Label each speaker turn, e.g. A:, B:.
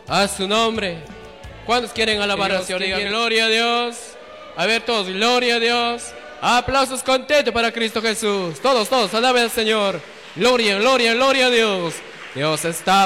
A: a su nombre. ¿Cuántos quieren alabar al Señor? Digan gloria a Dios. A ver todos, gloria a Dios. Aplausos contentos para Cristo Jesús. Todos, alaben al Señor. Gloria, gloria, gloria a Dios. Dios está